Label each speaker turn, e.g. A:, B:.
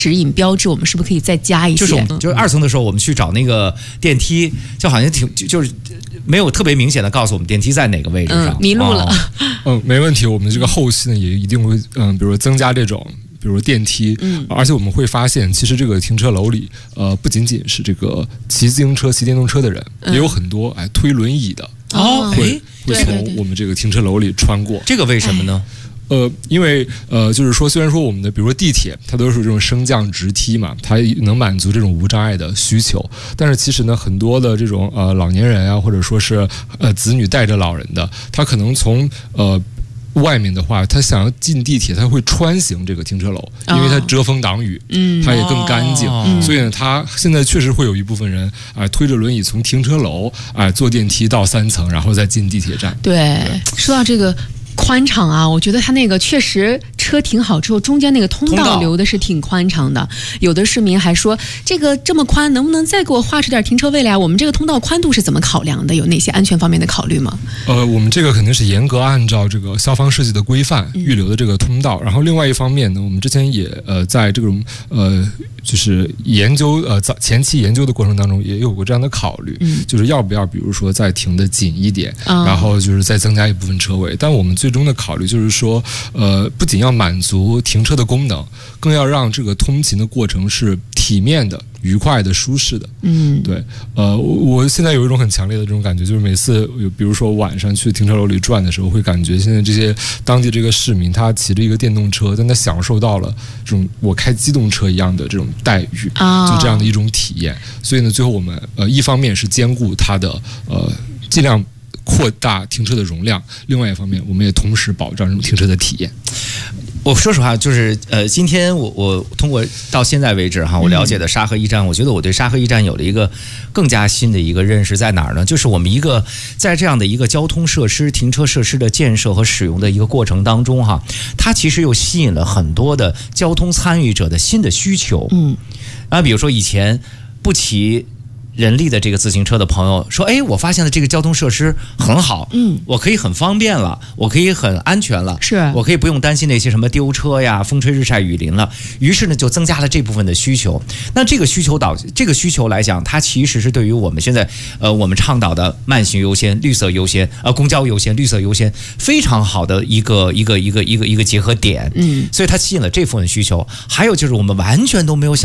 A: 指引标志，我们是不是可以再加一些？
B: 就是2层的时候，我们去找那个电梯，就好像就是没有特别明显的告诉我们电梯在哪个位置上，
A: 迷路了。
C: 没问题。我们这个后期呢也一定会比如说增加这种。比如电梯，而且我们会发现，其实这个停车楼里，不仅仅是这个骑自行车、骑电动车的人，也有很多推轮椅的，会从我们这个停车楼里穿过。
B: 这个为什么呢？
C: 因为就是说，虽然说我们的，比如说地铁，它都是这种升降直梯嘛，它能满足这种无障碍的需求，但是其实呢，很多的这种老年人啊，或者说是子女带着老人的，他可能从外面的话，他想要进地铁，他会穿行这个停车楼，因为它遮风挡雨，它也更干净，所以呢，他现在确实会有一部分人推着轮椅从停车楼坐电梯到3层，然后再进地铁站。
A: 对，说到这个宽敞啊，我觉得它那个确实车停好之后，中间那个通道留的是挺宽敞的。有的市民还说，这个这么宽，能不能再给我划出点停车位来？我们这个通道宽度是怎么考量的？有哪些安全方面的考虑吗？
C: 我们这个肯定是严格按照这个消防设计的规范预留的这个通道。然后另外一方面呢，我们之前也在这种就是研究前期研究的过程当中也有过这样的考虑，就是要不要比如说再停得紧一点，然后就是再增加一部分车位。但我们最终的考虑就是说，不仅要满足停车的功能，更要让这个通勤的过程是体面的、愉快的、舒适的。对。我现在有一种很强烈的这种感觉，就是每次比如说晚上去停车楼里转的时候，会感觉现在这些当地这个市民，他骑着一个电动车，但他享受到了这种我开机动车一样的这种待遇，就这样的一种体验。所以呢，最后我们一方面是兼顾它的尽量扩大停车的容量，另外一方面我们也同时保障这种停车的体验。
B: 我说实话，就是今天我通过到现在为止哈，我了解的沙河驿站，我觉得我对沙河驿站有了一个更加新的一个认识，在哪儿呢？就是我们一个在这样的一个交通设施、停车设施的建设和使用的一个过程当中哈，它其实又吸引了很多的交通参与者的新的需求。比如说以前不骑人力的这个自行车的朋友说，我发现了这个交通设施很好，我可以很方便了，我可以很安全了，我可以不用担心那些什么丢车呀、风吹日晒雨淋了。于是呢，就增加了这部分的需求。那这个需求来讲，它其实是对于我们现在我们倡导的慢行优先、绿色优先、公交优先、绿色优先非常好的一个结合点。所以它吸引了这部分需求。还有就是我们完全都没有想